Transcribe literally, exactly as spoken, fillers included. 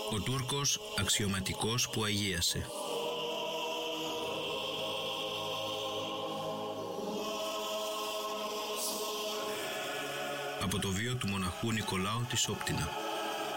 Ο Τούρκος αξιωματικός που αγίασε. Από το βίο του μοναχού Νικολάου της Όπτινα.